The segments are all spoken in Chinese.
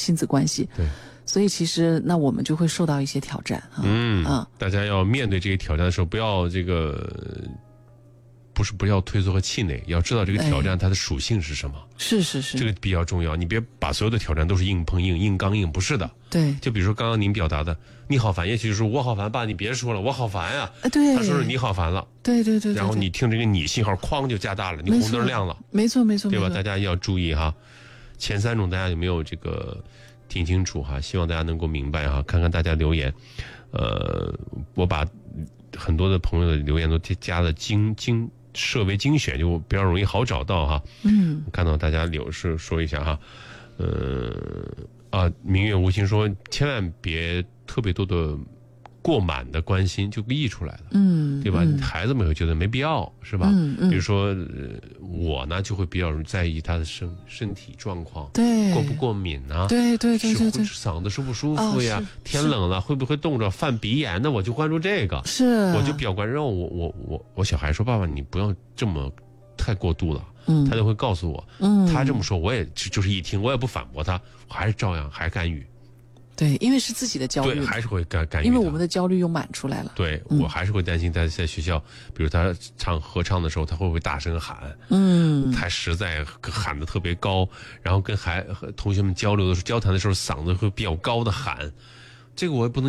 亲子关系。 对。 所以其实那我们就会受到一些挑战啊。 大家要面对这个挑战的时候，不要不要退缩和气馁，要知道这个挑战它的属性是什么。 是， 这个比较重要。你别把所有的挑战都是硬碰硬、硬刚硬，不是的。 对。 就比如说刚刚您表达的“你好烦”，也许就是我好烦，爸，你别说了，我好烦呀。 对。 他说是你好烦了。 对。 然后你听这个你信号哐就加大了，你红灯亮了。 没错。对吧？大家要注意哈。前3种大家有没有这个听清楚哈？希望大家能够明白哈。看看大家留言，我把很多的朋友的留言都加了设为精选，就比较容易好找到哈。看到大家是说一下哈。明月无心说，千万别特别多的过满的关心就溢出来了，对吧？孩子们会觉得没必要，是吧？比如说我呢就会比较在意他的身体状况， 对， 过不过敏呢？ 对， 嗓子舒不舒服呀？天冷了会不会冻着犯鼻炎呢？我就关注这个，我就比较关注。我小孩说，爸爸你不要这么太过度了。他就会告诉我，他这么说我也就是一听，我也不反驳他，我还是照样还干预。 对，因为是自己的焦虑， 对，还是会干预。 因为我们的焦虑又满出来了。 对，我还是会担心他在学校，比如他合唱的时候，他会不会大声喊？太实在，喊得特别高，然后和同学们交谈的时候，嗓子会比较高的喊，这个我也不能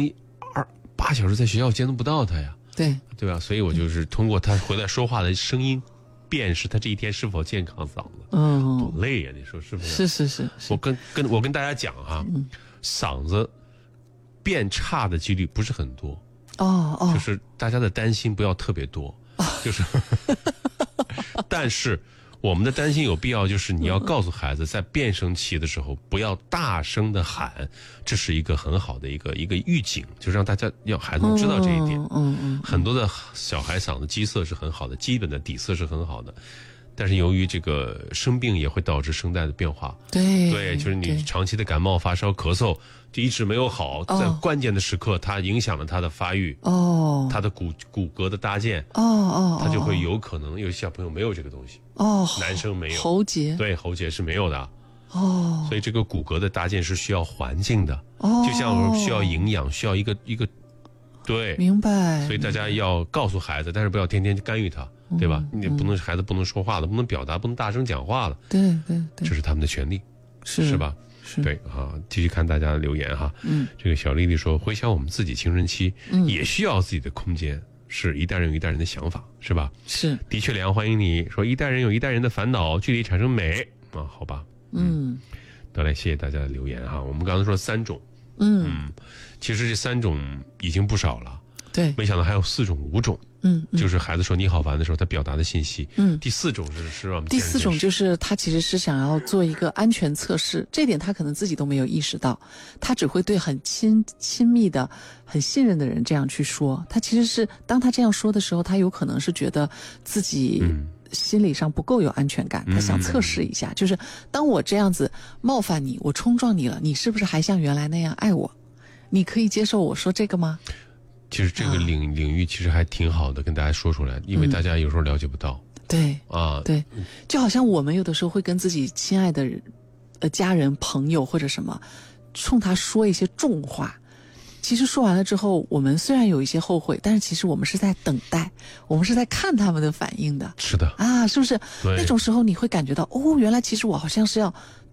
8小时在学校监督不到他呀。对吧？所以我就是通过他回来说话的声音，辨识他这一天是否健康嗓子。多累呀！你说是不是？ 是。 我跟大家讲哈。嗓子变差的几率不是很多就是大家的担心不要特别多就是但是我们的担心有必要，就是你要告诉孩子在变声期的时候不要大声的喊，这是一个很好的一个预警，就让孩子们知道这一点。很多的小孩嗓子基色是很好的，基本的底色是很好的，但是由于这个生病也会导致声带的变化。对，就是你长期的感冒、发烧、咳嗽就一直没有好，在关键的时刻它影响了它的发育，它的骨骼的搭建，它就会有可能有些小朋友没有这个东西，男生没有喉结， 对，喉结是没有的。所以这个骨骼的搭建是需要环境的，就像需要营养，需要一个对， 明白。 所以大家要告诉孩子，但是不要天天干预他，对吧？你孩子不能说话了，不能表达，不能大声讲话了。 对， 这是他们的权利，是吧？对啊，继续看大家的留言哈。这个小丽丽说，回想我们自己青春期，也需要自己的空间，是一代人有一代人的想法，是吧？ 是， 的确，梁欢迎你说，一代人有一代人的烦恼，距离产生美啊，好吧。得嘞，谢谢大家的留言哈。我们刚才说3种，其实这3种已经不少了。 对， 没想到还有4种、5种。就是孩子说你好烦的时候，他表达的信息。第4种是让我们第4种就是他其实是想要做一个安全测试，这点他可能自己都没有意识到，他只会对很亲密的、很信任的人这样去说。他其实是当他这样说的时候，他有可能是觉得自己心理上不够有安全感，他想测试一下，就是当我这样子冒犯你，我冲撞你了，你是不是还像原来那样爱我？你可以接受我说这个吗？ 其实这个领域其实还挺好的，跟大家说出来，因为大家有时候了解不到。 对，就好像我们有的时候会跟自己亲爱的家人、朋友或者什么，冲他说一些重话。其实说完了之后，我们虽然有一些后悔，但是其实我们是在等待，我们是在看他们的反应的。 是的是不是？那种时候你会感觉到，原来其实我好像是要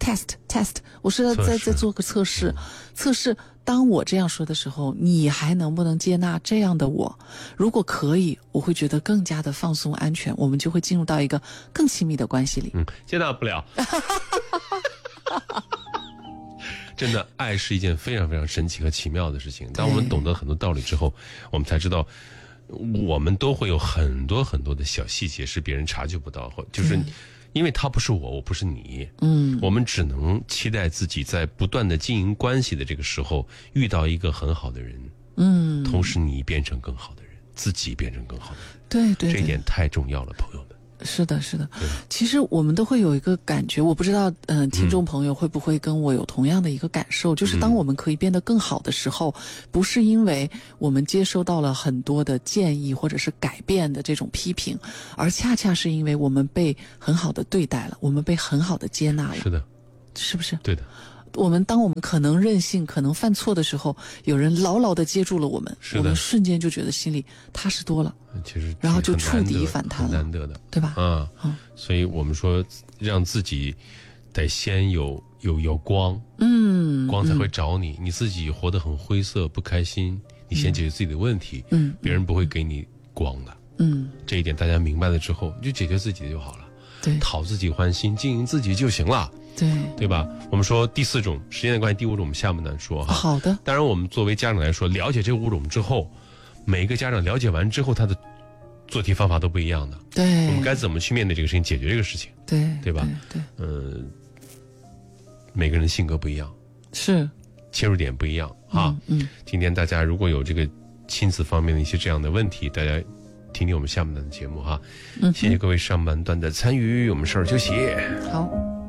test， 我是在做个测试。当我这样说的时候，你还能不能接纳这样的我？如果可以，我会觉得更加的放松安全，我们就会进入到一个更亲密的关系里。 接纳不了。真的，爱是一件非常非常神奇和奇妙的事情。当我们懂得很多道理之后，我们才知道，我们都会有很多很多的小细节是别人察觉不到，就是因为他不是我不是你，我们只能期待自己在不断的经营关系的这个时候遇到一个很好的人，同时你变成更好的人，自己变成更好的人。对，这一点太重要了，朋友们。 是的。其实我们都会有一个感觉，我不知道听众朋友会不会跟我有同样的一个感受，就是当我们可以变得更好的时候，不是因为我们接收到了很多的建议或者是改变的这种批评，而恰恰是因为我们被很好的对待了，我们被很好的接纳了。 是的， 是不是？ 对的。 当我们可能任性、可能犯错的时候，有人牢牢的接住了我们，我们瞬间就觉得心里踏实多了。 其实然后就触底反弹了， 很难得的， 对吧？ 所以我们说，让自己得先有光，光才会找你。你自己活得很灰色、不开心，你先解决自己的问题，别人不会给你光的。这一点大家明白了之后，你就解决自己的就好了。 对， 讨自己欢心，经营自己就行了。对吧？我们说第4种，时间的关系，第5种我们下面再说哈。 好的。 当然，我们作为家长来说，了解这5种之后，每一个家长了解完之后，他的做题方法都不一样的。 对， 我们该怎么去面对这个事情，解决这个事情？对吧？ 对， 每个人性格不一样， 是切入点不一样啊。今天大家如果有这个亲子方面的一些这样的问题，大家听听我们下面的节目哈。谢谢各位上半段的参与，我们稍事休息。 好。